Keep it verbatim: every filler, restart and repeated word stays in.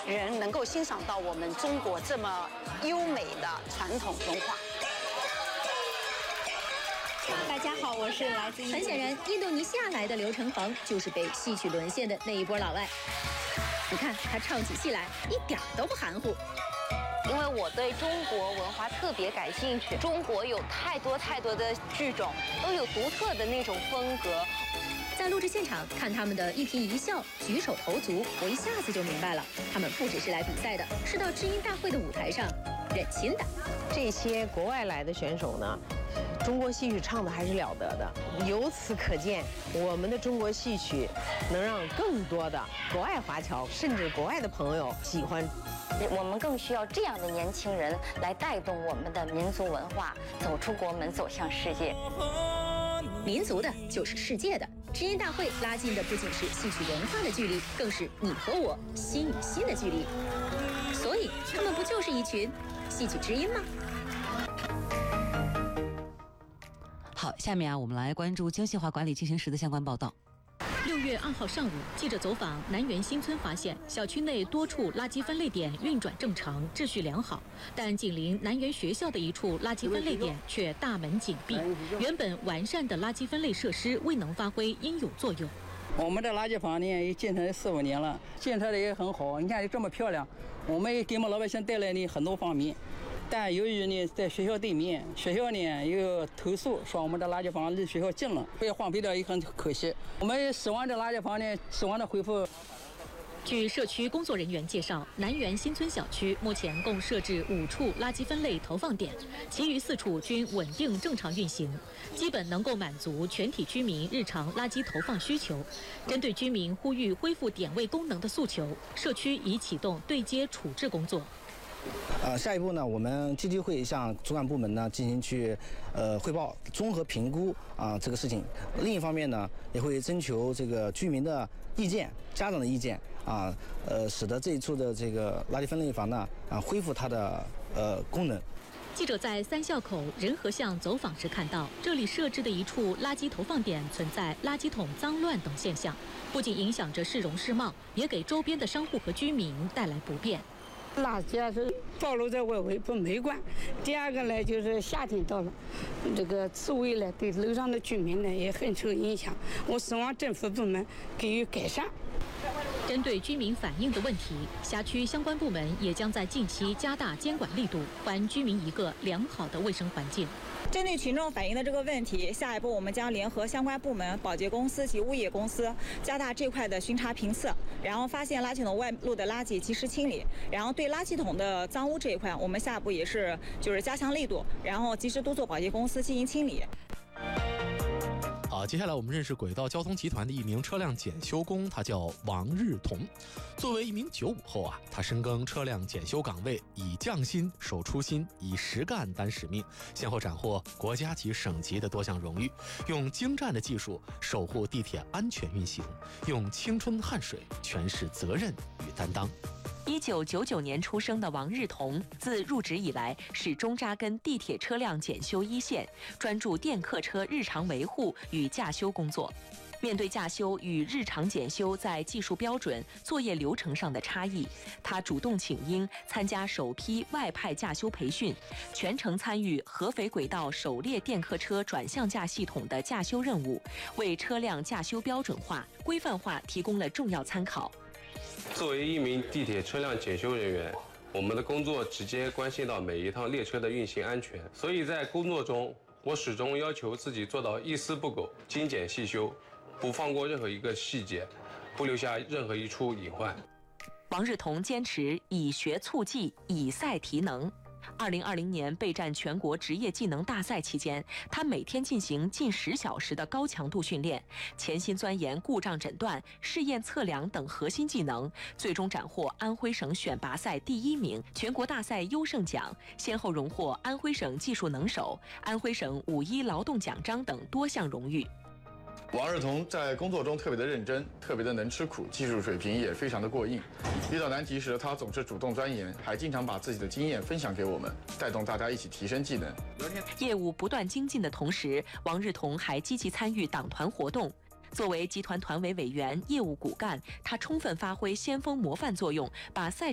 人能够欣赏到我们中国这么优美的传统文化。 大家好，我是来自很显然印度尼西亚来的刘成恒，就是被戏曲沦陷的那一波老外。你看他唱起戏来一点都不含糊。 因为我对中国文化特别感兴趣，中国有太多太多的剧种，都有独特的那种风格。 在录制现场看他们的一颦一笑、举手投足，我一下子就明白了，他们不只是来比赛的，是到知音大会的舞台上认亲的。 这些国外来的选手呢，中国戏曲唱的还是了得的。由此可见，我们的中国戏曲能让更多的国外华侨，甚至国外的朋友喜欢。 我们更需要这样的年轻人来带动我们的民族文化走出国门，走向世界。 民族的就是世界的。知音大会拉近的不仅是戏曲文化的距离，更是你和我心与心的距离。所以，他们不就是一群戏曲知音吗？ 好，下面啊，我们来关注精细化管理进行时的相关报道。 六月二号上午，记者走访南园新村，发现小区内多处垃圾分类点运转正常，秩序良好，但紧邻南园学校的一处垃圾分类点却大门紧闭，原本完善的垃圾分类设施未能发挥应有作用。 我们的垃圾房呢，也建成四五年了，建设的也很好，你看这么漂亮，我们也给我们老百姓带来呢很多方面。但由于呢，在学校对面，学校呢又投诉说我们的垃圾房离学校近了，被荒废掉也很可惜。我们希望这垃圾房呢，希望的恢复。 据社区工作人员介绍，南园新村小区目前共设置五处垃圾分类投放点，其余四处均稳定正常运行，基本能够满足全体居民日常垃圾投放需求。针对居民呼吁恢复点位功能的诉求，社区已启动对接处置工作。 呃，下一步呢，我们积极会向主管部门呢进行去呃汇报、综合评估啊这个事情。另一方面呢，也会征求这个居民的意见、家长的意见啊，呃，使得这一处的这个垃圾分类房呢啊恢复它的呃功能。 记者在三校口仁和巷走访时看到，这里设置的一处垃圾投放点存在垃圾桶脏乱等现象，不仅影响着市容市貌，也给周边的商户和居民带来不便。 垃圾啊是暴露在外围不美观。第二个呢，就是夏天到了，这个刺猬呢对楼上的居民呢也很受影响。我希望政府部门给予改善。 针对居民反映的问题，辖区相关部门也将在近期加大监管力度，还居民一个良好的卫生环境。 针对群众反映的这个问题，下一步我们将联合相关部门、保洁公司及物业公司，加大这块的巡查评测，然后发现垃圾桶外露的垃圾及时清理，然后对垃圾桶的脏污这一块，我们下一步也是就是加强力度，然后及时督促保洁公司进行清理。 好，接下来我们认识轨道交通集团的一名车辆检修工，他叫王日同。作为一名九五后啊，他深耕车辆检修岗位，以匠心守初心，以实干担使命，先后斩获国家级、省级的多项荣誉，用精湛的技术守护地铁安全运行，用青春汗水诠释责任与担当。 一九九九年出生的王日同，自入职以来始终扎根地铁车辆检修一线，专注电客车日常维护与驾修工作。面对驾修与日常检修在技术标准、作业流程上的差异，他主动请缨，参加首批外派驾修培训，全程参与合肥轨道首列电客车转向架系统的驾修任务，为车辆驾修标准化、规范化提供了重要参考。 作为一名地铁车辆检修人员，我们的工作直接关系到每一趟列车的运行安全，所以在工作中，我始终要求自己做到一丝不苟、精简细修，不放过任何一个细节，不留下任何一处隐患。 王日同坚持以学促技，以赛提能。二零二零年备战全国职业技能大赛期间，他每天进行近十小时的高强度训练，潜心钻研故障诊断、试验测量等核心技能，最终斩获安徽省选拔赛第一名、全国大赛优胜奖，先后荣获安徽省技术能手、安徽省五一劳动奖章等多项荣誉。 王日同在工作中特别的认真，特别的能吃苦，技术水平也非常的过硬。遇到难题时，他总是主动钻研，还经常把自己的经验分享给我们，带动大家一起提升技能。 业务不断精进的同时，王日同还积极参与党团活动。作为集团团委委员、业务骨干，他充分发挥先锋模范作用，把赛